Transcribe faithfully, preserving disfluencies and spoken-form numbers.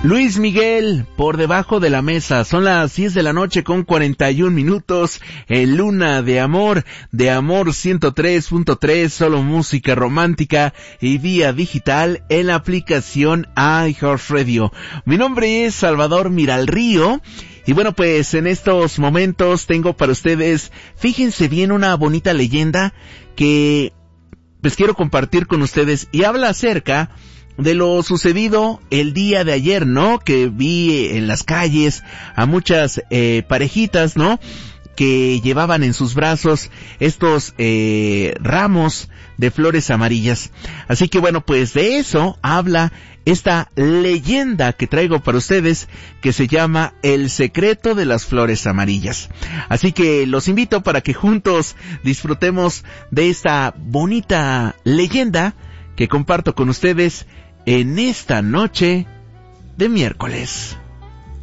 Luis Miguel, Por debajo de la mesa. Son las diez de la noche con cuarenta y un minutos. En Luna de Amor, de Amor ciento tres punto tres, solo música romántica y vía digital en la aplicación iHeartRadio. Mi nombre es Salvador Miralrío. Y bueno, pues en estos momentos tengo para ustedes, fíjense bien, una bonita leyenda que pues quiero compartir con ustedes y habla acerca de lo sucedido el día de ayer, ¿no? Que vi en las calles a muchas eh, parejitas, ¿no? Que llevaban en sus brazos estos eh, ramos de flores amarillas. Así que bueno, pues de eso habla esta leyenda que traigo para ustedes, que se llama El secreto de las flores amarillas. Así que los invito para que juntos disfrutemos de esta bonita leyenda que comparto con ustedes en esta noche de miércoles.